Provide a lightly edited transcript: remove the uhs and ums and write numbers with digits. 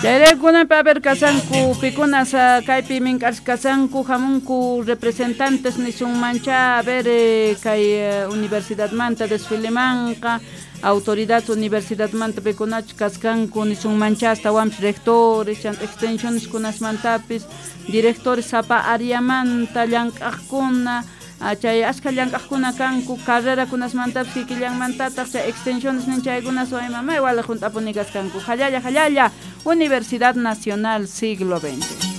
Chayrekuna paper kasanku pikunas kaypi kasanku hamunku representantes nisunmancha kay universidad manta desfilemanqa autoridad universidad manta pikunach kaskanku nisunmancha hasta wampi rectores extensiones kunasmantapis directores sapa áreamanta llank'aqkuna chay ashka llank'aqkuna kanku carrera kunasmantapis killanmantataq extensiones ninchaykunas waymamay wala junt'apuni kaskanku hallalla Universidad Nacional Siglo XX.